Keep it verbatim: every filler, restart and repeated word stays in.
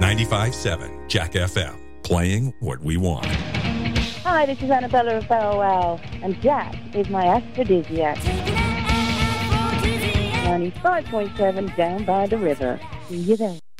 ninety-five point seven Jack F M, playing what we want. Hi, this is Annabella of Bow Wow, and Jack is my aphrodisiac. ninety-five point seven down by the river. See you there.